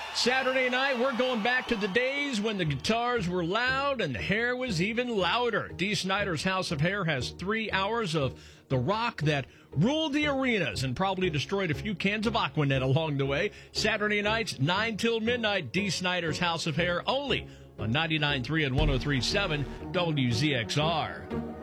Saturday night, we're going back to the days when the guitars were loud and the hair was even louder. Dee Snider's House of Hair has 3 hours of the rock that ruled the arenas and probably destroyed a few cans of Aquanet along the way. Saturday nights, 9 till midnight, Dee Snider's House of Hair, only on 99.3 and 103.7 WZXR.